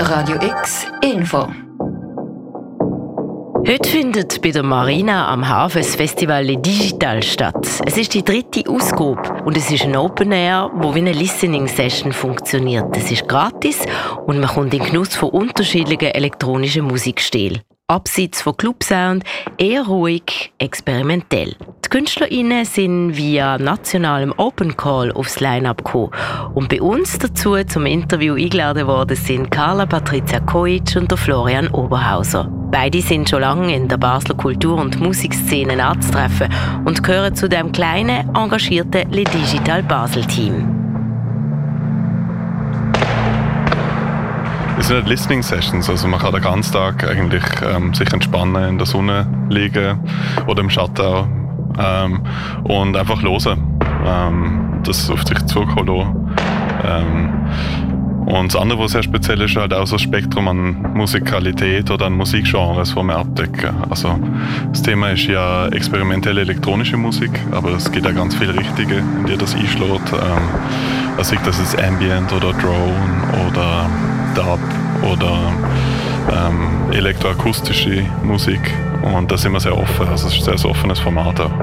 Radio X Info. Heute findet bei der Marina am Hafen das Festival Le Digital statt. Es ist die 3. Ausgabe und es ist ein Open Air, wo wie eine Listening Session funktioniert. Es ist gratis und man kommt in den Genuss von unterschiedlichen elektronischen Musikstilen. Abseits von Clubsound, eher ruhig, experimentell. Die KünstlerInnen sind via nationalem Open Call aufs Line-Up gekommen. Und bei uns dazu zum Interview eingeladen worden sind Carla Patricia Koitsch und der Florian Oberhauser. Beide sind schon lange in der Basler Kultur- und Musikszene anzutreffen und gehören zu dem kleinen, engagierten Le Digital Basel-Team. Es sind Listening Sessions, also man kann den ganzen Tag eigentlich sich entspannen, in der Sonne liegen oder im Schatten und einfach hören, das auf sich zukommen lassen. Und das andere, was sehr speziell ist, halt auch so ein Spektrum an Musikalität oder an Musikgenres, die wir abdecken. Also das Thema ist ja experimentelle elektronische Musik, aber es gibt auch ganz viele Richtige, in die das einschlägt. Also das ist Ambient oder Drone oder Dub oder elektroakustische Musik. Und da sind wir sehr offen, also es ist ein sehr offenes Format auch.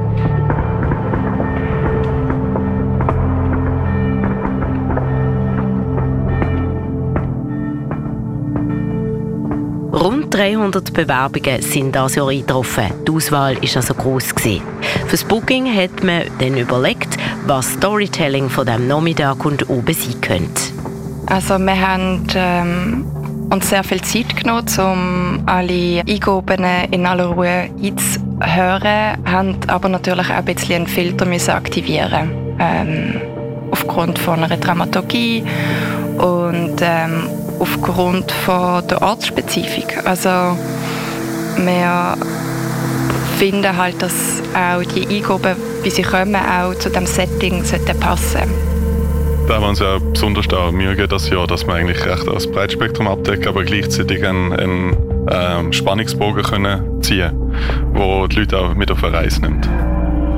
Rund 300 Bewerbungen sind dieses Jahr eingetroffen. Die Auswahl war also gross gewesen. Fürs Booking hat man dann überlegt, was Storytelling von diesem Nachmittag und oben sein könnte. Also wir haben uns sehr viel Zeit genommen, um alle Eingaben in aller Ruhe einzuhören, haben aber natürlich auch ein bisschen einen Filter müssen aktivieren aufgrund von einer Dramaturgie und aufgrund von der Ortsspezifik. Also wir finden halt, dass auch die Eingaben, wie sie kommen, auch zu dem Setting passen sollten. Da haben wir uns ja besonders Mühe gegeben das Jahr, dass wir eigentlich recht das Breitspektrum abdecken, aber gleichzeitig einen Spannungsbogen können ziehen, wo die Leute auch mit auf eine Reise nimmt.